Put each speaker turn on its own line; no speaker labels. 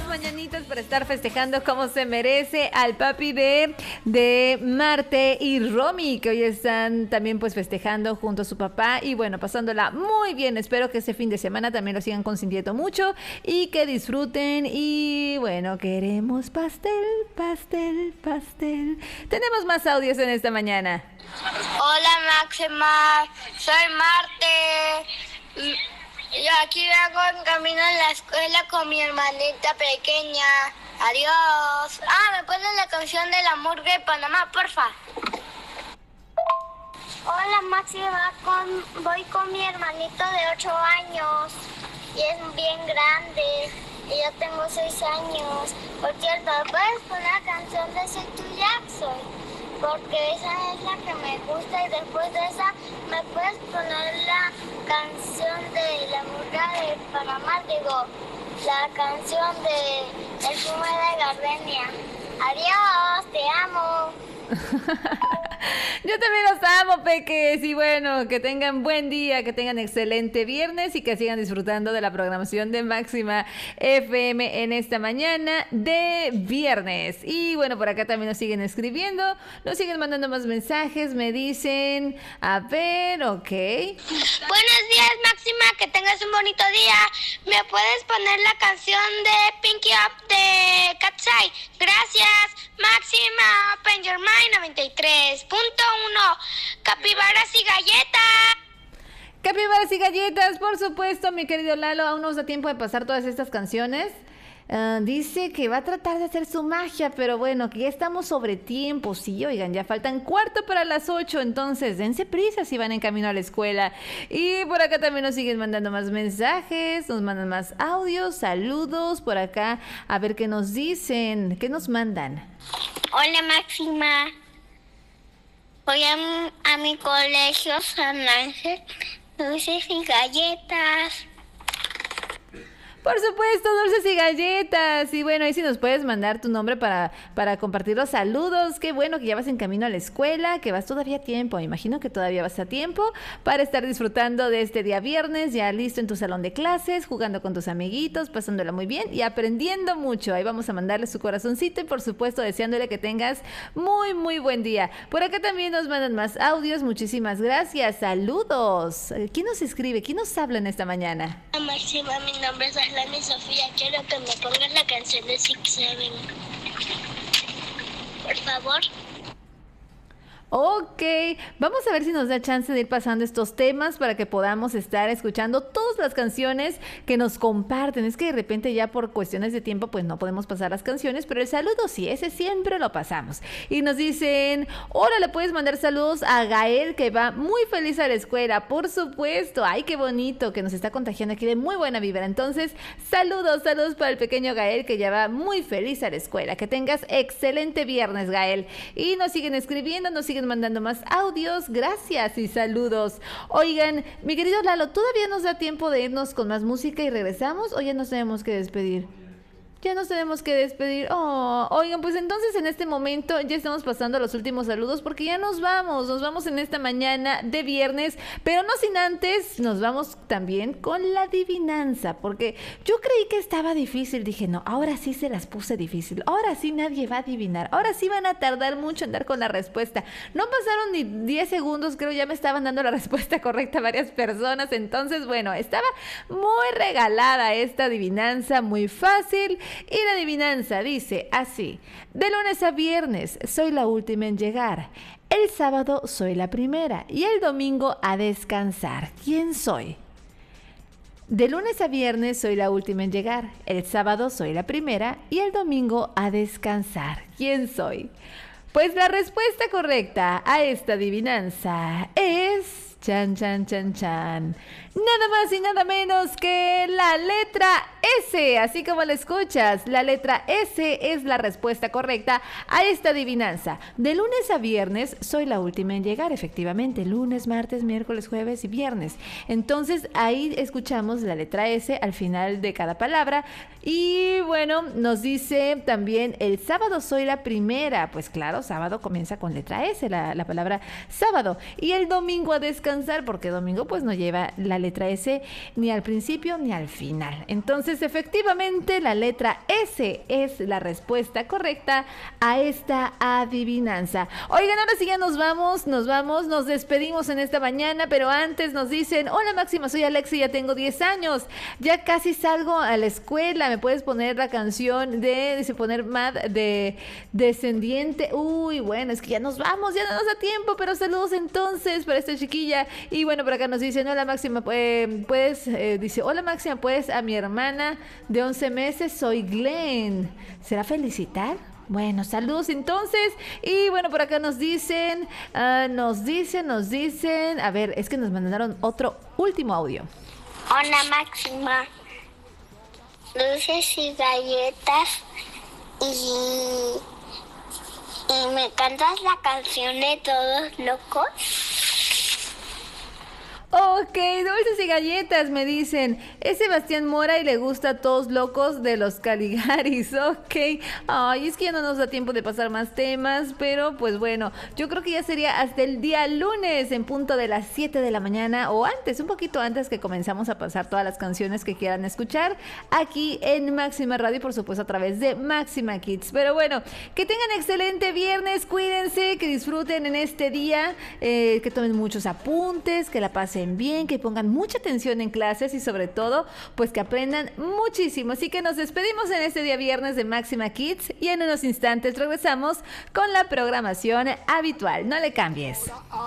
mañanitas para estar festejando como se merece al papi de Marte y Romy, que hoy están también pues festejando junto a su papá y bueno, pasándola muy bien. Espero que este fin de semana también lo sigan consintiendo mucho y que disfruten. Y bueno, queremos pastel, pastel, pastel. Tenemos más audios en esta mañana.
Hola Máxima, soy Marte. Yo aquí vengo en camino a la escuela con mi hermanita pequeña. Adiós. ¿Me ponen la canción de la murga de Panamá, porfa? Hola Máxima, voy con mi hermanito de 8 años y es bien grande. Y yo tengo 6 años. Por cierto, ¿puedes poner la canción de Soy Tu Jackson? Porque esa es la que me gusta y después de esa me puedes poner la canción de la murga de Panamá, digo, la canción de El fumo de gardenia. Adiós, te amo.
Yo también los amo, peques, y bueno, que tengan buen día, que tengan excelente viernes y que sigan disfrutando de la programación de Máxima FM en esta mañana de viernes. Y bueno, por acá también nos siguen escribiendo, nos siguen mandando más mensajes, me dicen, a ver, ok.
Buenos días, Máxima, que tengas un bonito día. ¿Me puedes poner la canción de Pinky Up de Cat's Eye? Gracias, Máxima, Open Your Mind 93.1, capibaras y galletas.
Capibaras y galletas, por supuesto, mi querido Lalo, aún nos da tiempo de pasar todas estas canciones. Dice que va a tratar de hacer su magia, pero bueno, que ya estamos sobre tiempo. Sí, oigan, ya faltan cuarto para las 8, entonces dense prisa si van en camino a la escuela. Y por acá también nos siguen mandando más mensajes, nos mandan más audios, saludos por acá, a ver qué nos dicen, qué nos mandan.
Hola Máxima, voy a mi colegio San Ángel, dulces y galletas.
Por supuesto, dulces y galletas. Y bueno, ahí si nos puedes mandar tu nombre para compartir los saludos. Qué bueno que ya vas en camino a la escuela, que vas todavía a tiempo. Me imagino que todavía vas a tiempo para estar disfrutando de este día viernes, ya listo en tu salón de clases, jugando con tus amiguitos, pasándola muy bien y aprendiendo mucho. Ahí vamos a mandarle su corazoncito y por supuesto deseándole que tengas muy, muy buen día. Por acá también nos mandan más audios. Muchísimas gracias. Saludos. ¿Quién nos escribe? ¿Quién nos habla en esta mañana?
Máxima, mi nombre es Aslani Sofía, quiero que me pongas la canción de Six Seven. Por favor.
Ok, vamos a ver si nos da chance de ir pasando estos temas para que podamos estar escuchando todas las canciones que nos comparten. Es que de repente ya por cuestiones de tiempo pues no podemos pasar las canciones, pero el saludo sí, ese siempre lo pasamos. Y nos dicen, hola, le puedes mandar saludos a Gael que va muy feliz a la escuela, por supuesto. Ay, qué bonito, que nos está contagiando aquí de muy buena vibra. Entonces, saludos para el pequeño Gael que ya va muy feliz a la escuela. Que tengas excelente viernes, Gael. Y nos siguen escribiendo, nos siguen mandando más audios, gracias y saludos. Oigan, mi querido Lalo, ¿todavía nos da tiempo de irnos con más música y regresamos o ya nos tenemos que despedir? Ya nos tenemos que despedir. Oh, oigan, pues entonces en este momento ya estamos pasando a los últimos saludos porque ya nos vamos en esta mañana de viernes, pero no sin antes nos vamos también con la adivinanza, porque yo creí que estaba difícil, dije, no, ahora sí se las puse difícil, ahora sí nadie va a adivinar, ahora sí van a tardar mucho en dar con la respuesta. No pasaron ni 10 segundos, creo ya me estaban dando la respuesta correcta varias personas, entonces bueno, estaba muy regalada esta adivinanza, muy fácil. Y la adivinanza dice así: de lunes a viernes soy la última en llegar, el sábado soy la primera y el domingo a descansar. ¿Quién soy? De lunes a viernes soy la última en llegar, el sábado soy la primera y el domingo a descansar. ¿Quién soy? Pues la respuesta correcta a esta adivinanza es... Chan, chan, chan, chan. Nada más y nada menos que la letra S, así como la escuchas. La letra S es la respuesta correcta a esta adivinanza. De lunes a viernes soy la última en llegar, efectivamente. Lunes, martes, miércoles, jueves y viernes. Entonces ahí escuchamos la letra S al final de cada palabra. Y bueno, nos dice también el sábado soy la primera. Pues claro, sábado comienza con letra S, la palabra sábado. Y el domingo a descansar descansar porque domingo pues no lleva la letra S ni al principio ni al final. Entonces, efectivamente, la letra S es la respuesta correcta a esta adivinanza. Oigan, ahora sí ya nos despedimos en esta mañana, pero antes nos dicen: hola Máxima, soy Alexi, ya tengo 10 años, ya casi salgo a la escuela, ¿me puedes poner la canción dice poner Mad de Descendiente? Uy, bueno, es que ya nos vamos, ya no nos da tiempo, pero saludos entonces para esta chiquilla. Y bueno, por acá nos dicen: hola Máxima, dice: hola Máxima, pues a mi hermana de 11 meses, soy Glenn. ¿Será felicitar? Bueno, saludos entonces. Y bueno, por acá nos dicen, nos dicen, a ver, es que nos mandaron otro último audio.
Hola Máxima, dulces y galletas y me cantas la canción de Todos Locos.
Ok, dulces y galletas, me dicen. Es Sebastián Mora y le gusta a Todos Locos de los Caligaris. Ok. Ay, es que ya no nos da tiempo de pasar más temas, pero pues bueno, yo creo que ya sería hasta el día lunes en punto de las 7 de la mañana o antes, un poquito antes, que comenzamos a pasar todas las canciones que quieran escuchar aquí en Máxima Radio y por supuesto a través de Máxima Kids. Pero bueno, que tengan excelente viernes, cuídense, que disfruten en este día, que tomen muchos apuntes, que la pasen bien, que pongan mucha atención en clases y sobre todo, pues que aprendan muchísimo. Así que nos despedimos en este día viernes de Máxima Kids y en unos instantes regresamos con la programación habitual. No le cambies.